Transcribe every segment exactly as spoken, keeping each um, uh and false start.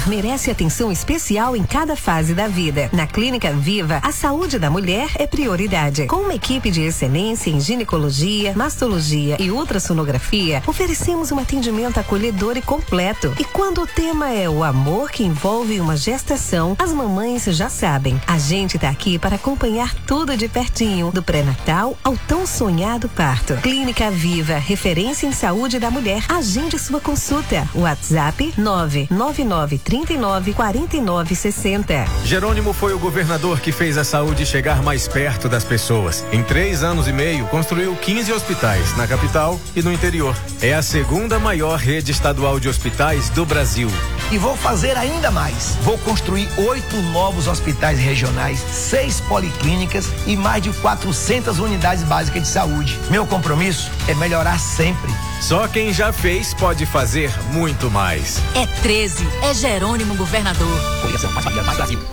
mulher merece atenção especial em cada fase da vida. Na Clínica Viva, a saúde da mulher é prioridade. Com uma equipe de excelência em ginecologia, mastologia e ultrassonografia, oferecemos um atendimento acolhedor e completo. E quando o tema é o amor que envolve uma gestação, as mamães já sabem. A gente tá aqui para acompanhar tudo de pertinho, do pré-natal ao tão sonhado parto. Clínica Viva, referência em saúde da mulher. Agende sua consulta. WhatsApp nove nove nove, três nove, quatro nove seis zero. Jerônimo foi o governador que fez a saúde chegar mais perto das pessoas. Em três anos e meio, construiu quinze hospitais na capital e no interior. É a segunda maior rede estadual de hospitais do Brasil. E vou fazer ainda mais. Vou construir oito novos hospitais regionais, seis policlínicas e mais de quatrocentas unidades básicas de saúde. Meu compromisso é melhorar sempre. Só quem já fez pode fazer muito mais. É treze, é Jerônimo governador. Coligação Mais Família Mais Brasil.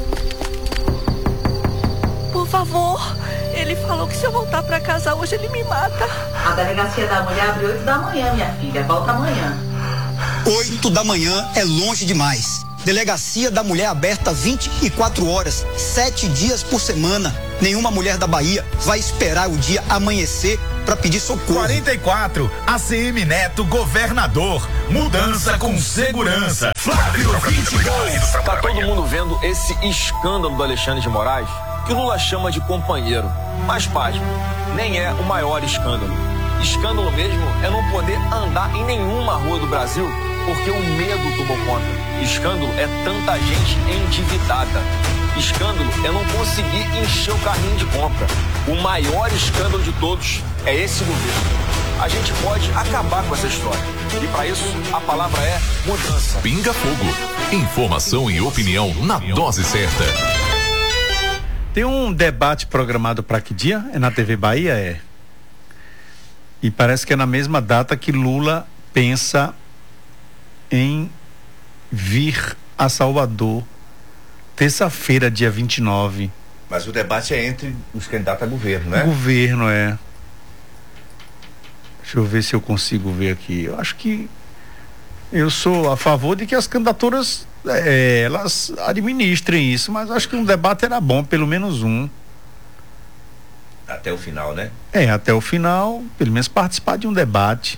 Por favor, ele falou que se eu voltar pra casa hoje ele me mata. A delegacia da mulher abre oito da manhã, minha filha. Volta amanhã. Oito da manhã é longe demais. Delegacia da Mulher aberta vinte e quatro horas, sete dias por semana. Nenhuma mulher da Bahia vai esperar o dia amanhecer para pedir socorro. quarenta e quatro, A C M Neto, governador. Mudança com segurança. Flávio vinte e dois. Tá todo mundo vendo esse escândalo do Alexandre de Moraes, que Lula chama de companheiro. Mas, pasme, nem é o maior escândalo. Escândalo mesmo é não poder andar em nenhuma rua do Brasil porque o medo tomou conta. Escândalo é tanta gente endividada. Escândalo é não conseguir encher o carrinho de compra. O maior escândalo de todos é esse governo. A gente pode acabar com essa história. E para isso, a palavra é mudança. Pinga Fogo. Informação e opinião na dose certa. Tem um debate programado para que dia? É na T V Bahia? É. E parece que é na mesma data que Lula pensa em vir a Salvador, terça-feira, dia vinte e nove. Mas o debate é entre os candidatos a governo, né? Governo, é. Deixa eu ver se eu consigo ver aqui. Eu acho que eu sou a favor de que as candidaturas é, elas administrem isso, mas acho que um debate era bom, pelo menos um. Até o final, né? É, até o final, pelo menos participar de um debate.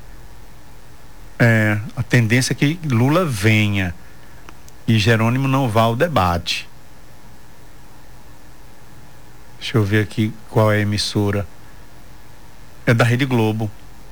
É, a tendência é que Lula venha e Jerônimo não vá ao debate. Deixa eu ver aqui qual é a emissora. É da Rede Globo.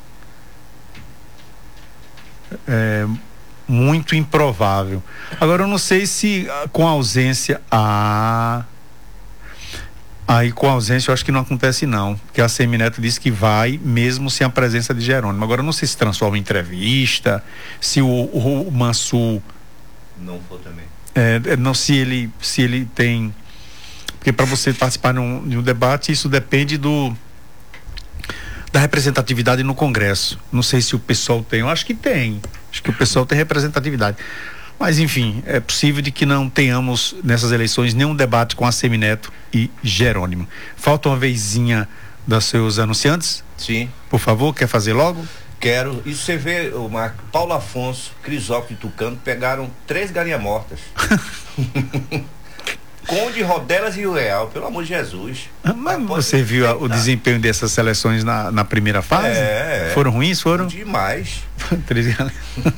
É muito improvável. Agora eu não sei se com a ausência. Ah. Aí com a ausência eu acho que não acontece não, porque a Semineto disse que vai mesmo sem a presença de Jerônimo. Agora eu não sei se transforma em entrevista, se o, o, o Mansur não for também. É, não, se ele se ele tem, porque para você participar de um, de um debate isso depende do da representatividade no Congresso. Não sei se o pessoal tem, eu acho que tem, acho que o pessoal tem representatividade. Mas enfim, é possível de que não tenhamos nessas eleições nenhum debate com a Semineto e Jerônimo. Falta uma vezinha dos seus anunciantes? Sim. Por favor, quer fazer logo? Quero. E você vê, o Marco, Paulo Afonso, Crisóstomo e Tucano pegaram três galinhas mortas. Conde, Rodelas e o Real, pelo amor de Jesus. Mas você viu a, o desempenho dessas seleções na, na primeira fase? É. Foram ruins? Foram? Demais. Três galinhas.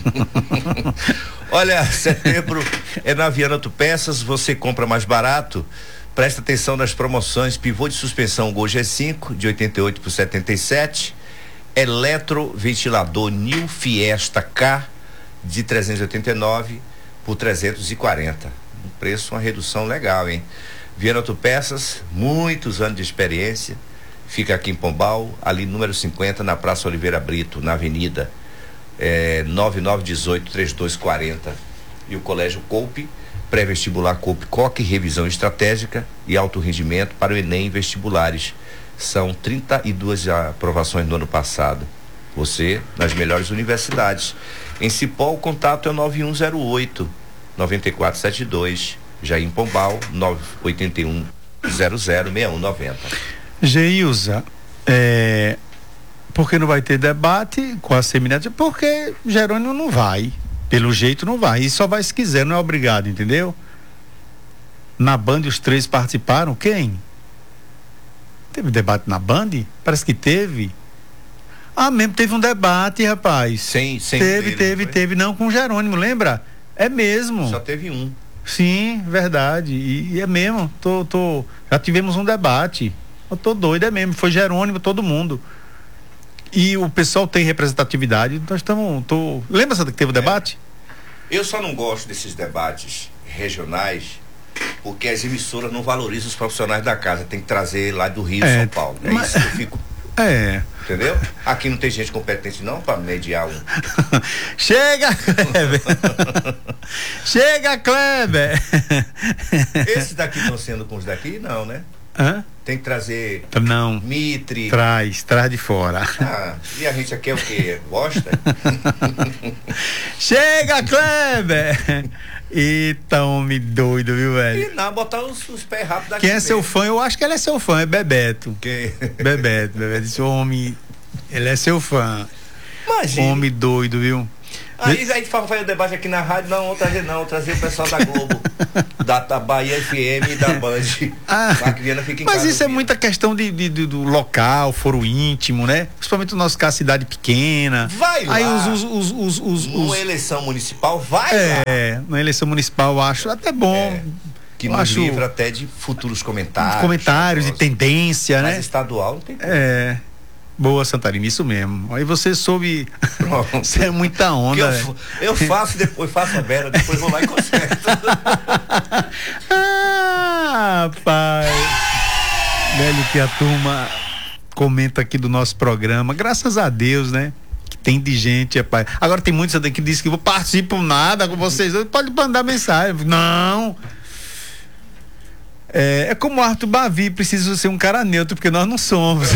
Olha, setembro é na Viana Autopeças, você compra mais barato. Presta atenção nas promoções: pivô de suspensão Gol G cinco de oitenta e oito por setenta e sete, eletroventilador New Fiesta K de trezentos e oitenta e nove por trezentos e quarenta. Um preço, uma redução legal, hein? Viana Autopeças, muitos anos de experiência. Fica aqui em Pombal, ali número cinquenta, na Praça Oliveira Brito, na Avenida é, nove nove um oito, três dois quatro zero. E o Colégio Coupe, pré-vestibular Coupe Coque, revisão estratégica e alto rendimento para o Enem e vestibulares. São trinta e duas aprovações no ano passado. Você nas melhores universidades. Em Cipó, o contato é nove um zero oito, nove quatro sete dois. Já em Pombal, nove oito um zero zero seis um nove zero. Geilza, é, por que não vai ter debate com a Semineto? Porque Jerônimo não vai. Pelo jeito não vai. E só vai se quiser, não é obrigado, entendeu? Na Band os três participaram. Quem? Teve debate na Band? Parece que teve. Ah, mesmo teve um debate, rapaz. Sem, sem Teve, dele, teve, não teve. Não, com o Jerônimo, lembra? É mesmo. Só teve um. Sim, verdade. E, e é mesmo. Tô, tô, já tivemos um debate. Eu tô doido, é mesmo. Foi Jerônimo, todo mundo. E o pessoal tem representatividade. Nós estamos. Tô... Lembra que teve o debate? Eu só não gosto desses debates regionais porque as emissoras não valorizam os profissionais da casa. Tem que trazer lá do Rio, é, São Paulo. É mas... isso que eu fico. É. Entendeu? Aqui não tem gente competente não para mediar um. Chega, Kleber! Chega, Kleber! Esses daqui estão sendo com os daqui? Não, né? Hã? Tem que trazer não. Mitre. Traz, traz de fora. Ah, e a gente aqui é o quê? Gosta? Chega, Kleber! Eita, homem doido, viu, velho? E não, botar os, os pés rápidos aqui. Quem é mesmo. seu fã? Eu acho que ele é seu fã, é Bebeto. Quem? Bebeto, Bebeto. Esse homem, ele é seu fã. Imagina. Homem doido, viu? Aí a gente faz o debate aqui na rádio, não, vou trazer não, vou trazer o pessoal da Globo, da, da Bahia F M e da Band. Ah, a criança fica em mas casa isso é muita questão de, de, de, do local, foro íntimo, né? Principalmente o nosso caso, cidade pequena. Vai lá. Aí os, os, os, os, os, Numa os... eleição municipal, vai é, lá. É, na eleição municipal eu acho até bom. É, que nos acho... livra até de futuros comentários. Comentários, de tendência, mas né? Mas estadual não tem como. É. Boa, Santarina, isso mesmo. Aí você soube. Você é muita onda. Eu, eu faço depois, faço a vera, depois vou lá e conserto. Ah, pai. Velho, que a turma comenta aqui do nosso programa. Graças a Deus, né? Que tem de gente, rapaz. Agora tem muitos que dizem que vou participar nada com vocês. Pode mandar mensagem. Não. É, é como o Arthur Bavi, precisa ser um cara neutro, porque nós não somos.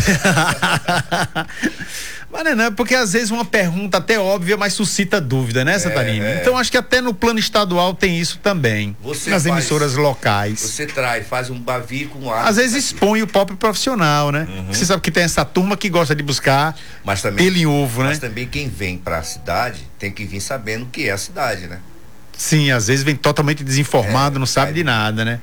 Mas não é, não, é porque às vezes uma pergunta até óbvia, mas suscita dúvida, né, Santarina? É, é. Então acho que até no plano estadual tem isso também. Você nas faz, emissoras locais. Você traz, faz um Bavi com Arthur. Às vezes expõe o próprio profissional, né? Uhum. Você sabe que tem essa turma que gosta de buscar mas também, pelo em ovo, né? Mas também quem vem pra cidade tem que vir sabendo o que é a cidade, né? Sim, às vezes vem totalmente desinformado, é, não sabe de nada, né?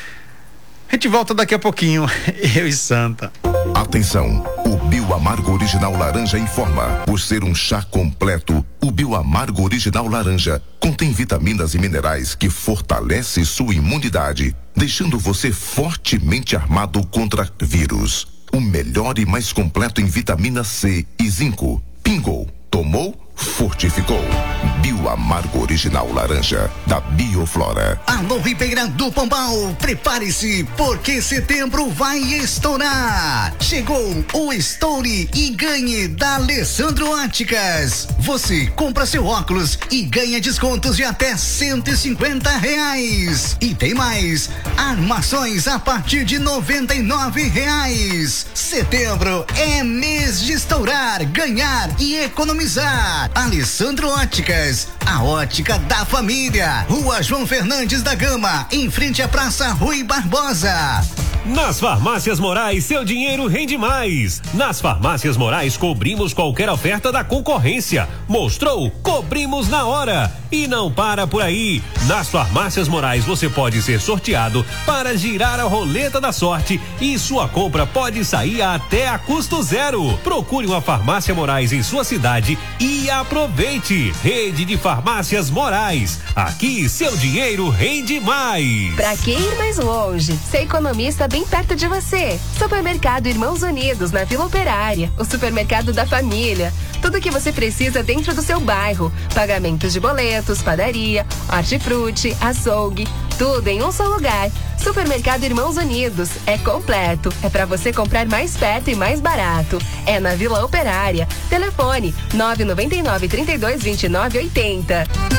A gente volta daqui a pouquinho, eu e Santa. Atenção, o Bioamargo Original Laranja informa. Por ser um chá completo, o Bioamargo Original Laranja contém vitaminas e minerais que fortalecem sua imunidade, deixando você fortemente armado contra vírus. O melhor e mais completo em vitamina C e zinco. Pingou, tomou, fortificou. Bioamargo Original Laranja, da Bioflora. Alô, Ribeira do Pombal, prepare-se, porque setembro vai estourar. Chegou o Estoure e Ganhe da Alessandro Óticas. Você compra seu óculos e ganha descontos de até cento e cinquenta reais. E tem mais, armações a partir de noventa e nove reais. Setembro é mês de estourar, ganhar e economizar. Alessandro Óticas, a ótica da família. Rua João Fernandes da Gama, em frente à Praça Rui Barbosa. Nas Farmácias Morais, seu dinheiro rende mais. Nas Farmácias Morais, cobrimos qualquer oferta da concorrência. Mostrou? Cobrimos na hora. E não para por aí. Nas Farmácias Morais, você pode ser sorteado para girar a roleta da sorte e sua compra pode sair até a custo zero. Procure uma Farmácia Morais em sua cidade e aproveite. Rede de Farmácias Morais. Aqui, seu dinheiro rende mais. Pra que ir mais longe? Ser economista bem perto de você. Supermercado Irmãos Unidos, na Vila Operária. O supermercado da família. Tudo o que você precisa dentro do seu bairro. Pagamentos de boletos, padaria, hortifruti, açougue. Tudo em um só lugar. Supermercado Irmãos Unidos. É completo. É pra você comprar mais perto e mais barato. É na Vila Operária. Telefone nove nove nove, trinta e dois, vinte e nove, oitenta.